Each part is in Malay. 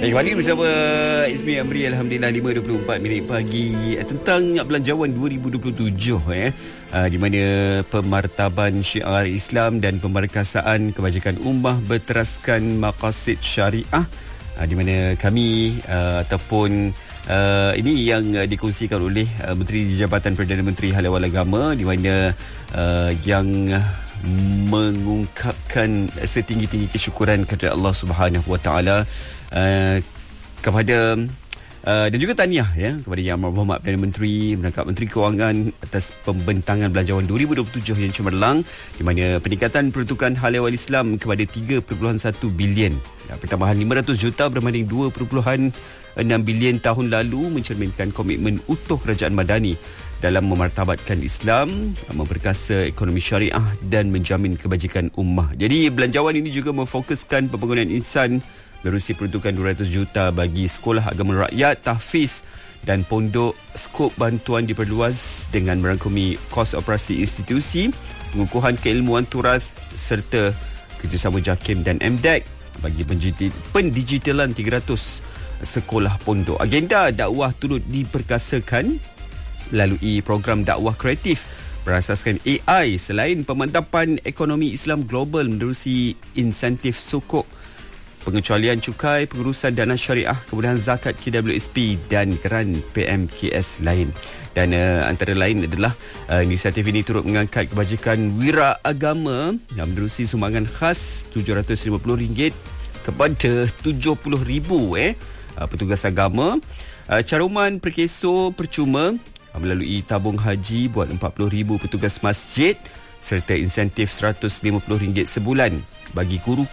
Kembali bersama Ismi Amri. Alhamdulillah 5.24 pagi tentang Belanjawan 2027 di mana pemartaban syiar Islam dan pemerkasaan kebajikan ummah berteraskan maqasid syariah, di mana kami ataupun ini yang dikongsikan oleh Menteri di Jabatan Perdana Menteri Hal Ehwal Agama, di mana yang mengungkapkan setinggi-tinggi kesyukuran kepada Allah Subhanahu Wa Taala kepada dan juga tahniah kepada Yang Amat Berhormat Perdana Menteri, Merangkap Menteri Kewangan atas pembentangan Belanjawan 2027 yang cemerlang, di mana peningkatan peruntukan hal ehwal Islam kepada 3.1 bilion, pertambahan 500 juta berbanding 2.6 bilion tahun lalu, mencerminkan komitmen utuh Kerajaan Madani dalam memartabatkan Islam, memperkasa ekonomi syariah dan menjamin kebajikan ummah. Jadi belanjawan ini juga memfokuskan pembangunan insan berusia peruntukan 200 juta bagi sekolah agama rakyat, tahfiz dan pondok. Skop bantuan diperluas dengan merangkumi kos operasi institusi, pengukuhan keilmuan turas serta kerjasama JAKIM dan MDEC bagi pendigitalan 300 sekolah pondok. Agenda dakwah turut diperkasakan melalui program dakwah kreatif berasaskan AI. Selain pemantapan ekonomi Islam global menerusi insentif sukuk, pengecualian cukai, pengurusan dana syariah, kemudahan zakat KWSP dan geran PMKS lain. Dan antara lain adalah inisiatif ini turut mengangkat kebajikan wira agama yang menerusi sumbangan khas RM750 kepada 70,000 petugas agama, caruman perkeso percuma melalui tabung haji buat 40,000 petugas masjid, serta insentif RM150 sebulan bagi guru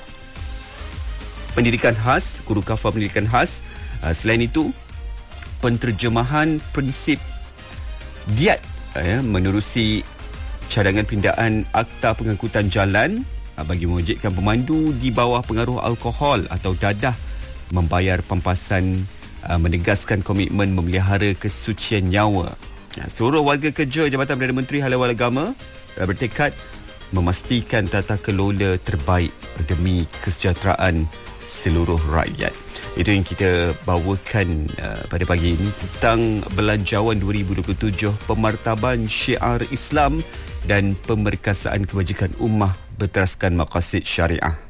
pendidikan khas, guru kafah pendidikan khas. Selain itu, penterjemahan prinsip diat menerusi cadangan pindaan akta pengangkutan jalan bagi mewajibkan pemandu di bawah pengaruh alkohol atau dadah membayar pampasan, menegaskan komitmen memelihara kesucian nyawa. Seluruh warga kerja Jabatan Perdana Menteri Hal Ehwal Agama bertekad memastikan tata kelola terbaik demi kesejahteraan seluruh rakyat. Itu yang kita bawakan pada pagi ini tentang Belanjawan 2027, pemartaban syiar Islam dan pemerkasaan kebajikan ummah berteraskan maqasid syariah.